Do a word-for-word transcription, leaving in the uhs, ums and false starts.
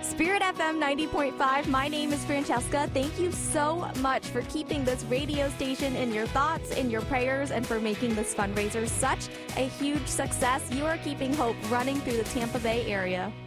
Spirit F M ninety point five, my name is Francesca. Thank you so much for keeping this radio station in your thoughts, in your prayers, and for making this fundraiser such a huge success. You are keeping hope running through the Tampa Bay area.